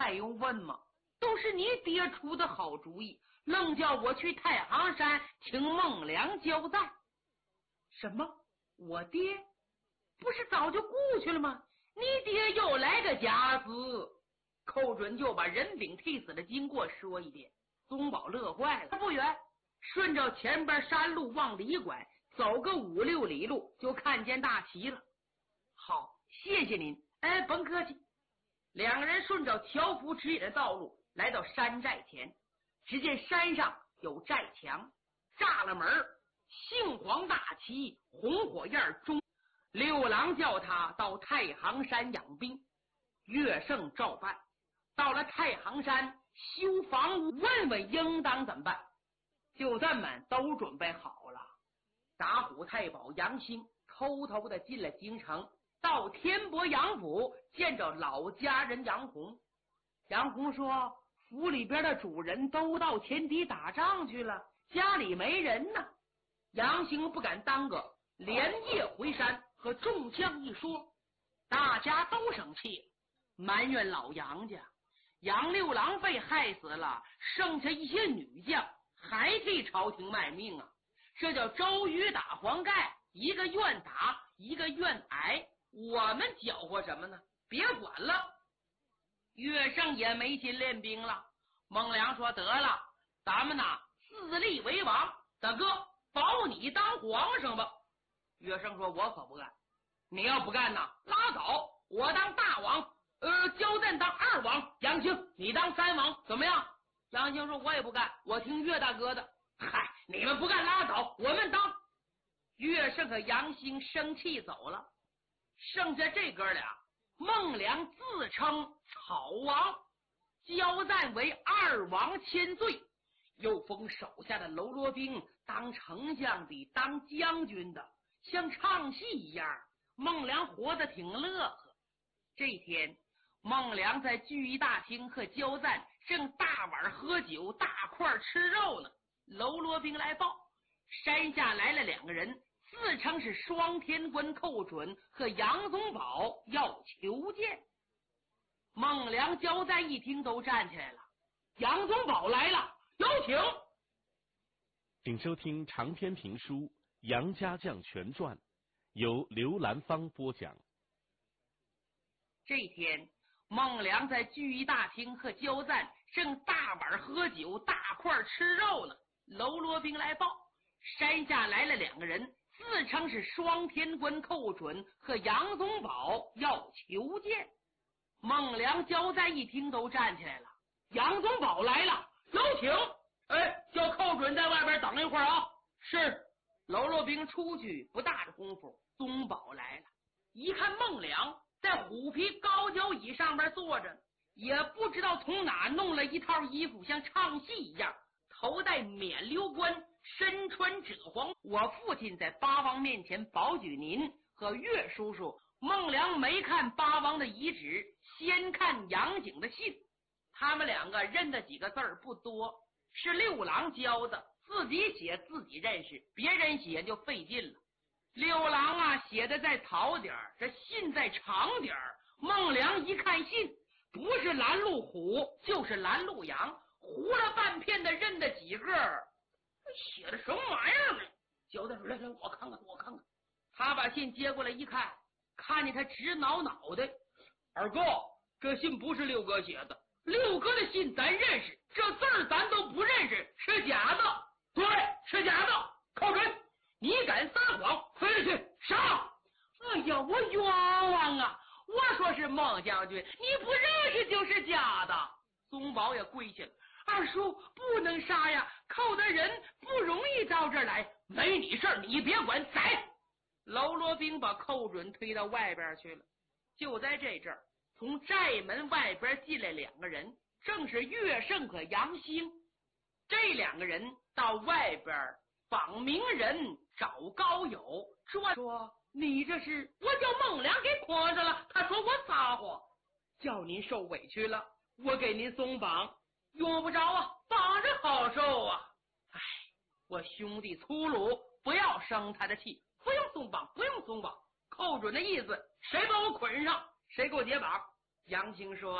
还用问吗？都是你爹出的好主意，愣叫我去太行山听孟良交代。什么？我爹不是早就故去了吗？你爹又来个假死。寇准就把人饼替死的经过说一遍。宗保乐坏了，不远，顺着前边山路往里拐，走个5、6里路就看见大旗了。好，谢谢您。哎，甭客气。两个人顺着樵夫指引的道路来到山寨前，只见山上有寨墙，栅了门，杏黄大旗，红火焰中。六郎叫他到太行山养兵，岳胜照办。到了太行山修房屋，问问应当怎么办。就这么都准备好了。打虎太保杨兴偷偷的进了京城，到天伯杨府见着老家人杨洪。杨洪说，府里边的主人都到前敌打仗去了，家里没人呢。杨兴不敢耽搁，连夜回山，和众将一说，大家都生气，埋怨老杨家。杨六郎被害死了，剩下一些女将还替朝廷卖命啊！这叫周瑜打黄盖，一个愿打，一个愿挨，我们搅和什么呢？别管了。岳胜也没心练兵了。孟良说，得了，咱们呐自立为王，大哥保你当皇上吧。岳胜说，我可不干。你要不干呐，拉倒，我当大王，焦赞当二王，杨兴你当三王，怎么样？杨兴说，我也不干，我听岳大哥的。嗨，你们不干拉倒，我们当。岳胜和杨兴生气走了，剩下这哥俩，孟良自称草王，焦赞为二王千岁，又封手下的喽啰兵当丞相的，当将军的，像唱戏一样。孟良活得挺乐呵。这天，孟良在聚义大厅和焦赞正大碗喝酒，大块吃肉呢。喽啰兵来报，山下来了两个人，自称是双天官寇准和杨宗保，要求见。孟良、焦赞一听都站起来了。杨宗保来了，有请。 请收听长篇评书《杨家将全传》，由刘兰芳播讲。 这天，孟良在聚义大厅和焦赞正大碗喝酒，大块吃肉呢。喽啰兵来报，山下来了两个人，自称是双天官寇准和杨宗保，要求见。孟良、焦赞一听都站起来了。杨宗保来了，有请。哎，叫寇准在外边等一会儿啊。是。喽啰兵出去不大的功夫，宗保来了。一看孟良在虎皮高脚椅上边坐着，也不知道从哪弄了一套衣服，像唱戏一样，头戴冕旒冠，身穿赭黄。我父亲在八王面前保举您和岳叔叔。孟良没看八王的遗旨，先看杨景的信。他们两个认的几个字儿不多，是六郎教的，自己写自己认识，别人写就费劲了。六郎啊写的再草点儿，这信再长点儿。孟良一看信，不是拦路虎就是拦路羊，糊了半片的认得几个，写的什么玩意儿呢？交代出来，我看看，我看看。他把信接过来一看，看见他直挠脑袋。二哥，这信不是六哥写的，六哥的信咱认识，这字儿咱都不认识，是假的。对，是假的。寇准，你敢撒谎，回来去杀！哎呀，我冤枉啊！我说是孟将军，你不认识就是假的。宗保也跪下了，二叔不能杀呀，寇的人不容易到这儿来，没你事儿，你别管，宰！喽啰兵把寇准推到外边去了。就在这阵儿，从寨门外边进来两个人，正是岳胜和杨兴。这两个人到外边访名人，找高友，说你这是我叫孟良给捆上了，他说我撒谎，叫您受委屈了，我给您松绑，用不着啊，绑着好受啊。哎，我兄弟粗鲁，不要生他的气，不用松绑，不用松绑。寇准的意思，谁把我捆上，谁给我解绑。杨兴说，